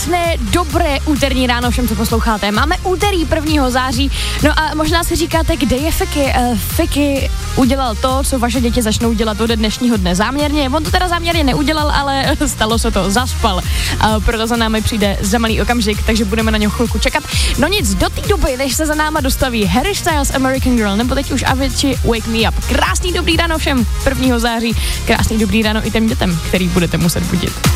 Krásné, dobré úterní ráno všem, co posloucháte. Máme úterý 1. září, no a možná si říkáte, kde je Fiky. Fiky udělal to, co vaše děti začnou dělat ode dnešního dne záměrně. On to teda záměrně neudělal, ale stalo se to, zaspal. Proto za námi přijde za malý okamžik, takže budeme na něj chvilku čekat. No nic, do té doby, než se za náma dostaví Harry Styles, American Girl, nebo teď už Avicii, Wake Me Up. Krásný dobrý ráno všem 1. září, krásný dobrý ráno i těm dětem, který budete muset budit.